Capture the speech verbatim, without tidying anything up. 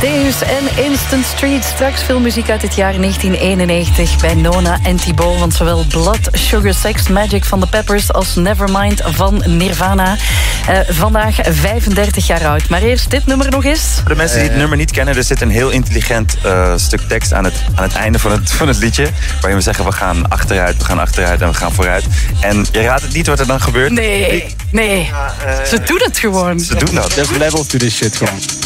Amadeus en Instant Street. Straks filmmuziek uit het jaar negentien eenennegentig bij Nona en Thibaut. Want zowel Blood, Sugar, Sex, Magic van de Peppers als Nevermind van Nirvana. Uh, vandaag vijfendertig jaar oud. Maar eerst dit nummer nog eens. Voor de mensen die het nummer niet kennen, er zit een heel intelligent uh, stuk tekst aan het, aan het einde van het, van het liedje. Waarin we zeggen, we gaan achteruit, we gaan achteruit en we gaan vooruit. En je raadt het niet wat er dan gebeurt. Nee, nee. Ze doen het gewoon. Ze doen dat. There's levels to this shit gewoon.